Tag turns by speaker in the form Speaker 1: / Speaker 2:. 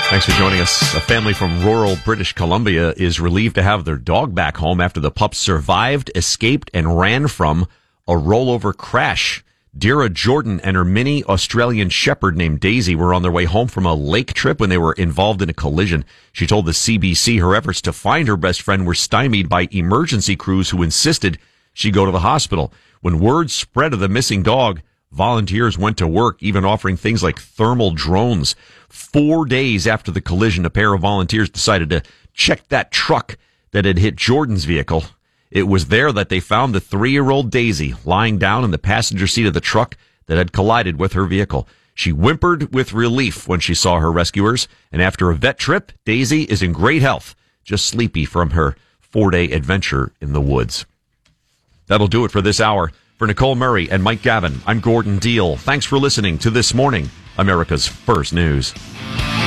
Speaker 1: Thanks for joining us. A family from rural British Columbia is relieved to have their dog back home after the pup survived, escaped, and ran from a rollover crash. Dira Jordan and her mini Australian shepherd named Daisy were on their way home from a lake trip when they were involved in a collision. She told the CBC her efforts to find her best friend were stymied by emergency crews who insisted she go to the hospital. When word spread of the missing dog, volunteers went to work, even offering things like thermal drones. 4 days after the collision, a pair of volunteers decided to check that truck that had hit Jordan's vehicle. It was there that they found the 3-year-old Daisy lying down in the passenger seat of the truck that had collided with her vehicle. She whimpered with relief when she saw her rescuers, and after a vet trip, Daisy is in great health, just sleepy from her 4-day adventure in the woods. That'll do it for this hour. For Nicole Murray and Mike Gavin, I'm Gordon Deal. Thanks for listening to This Morning, America's First News.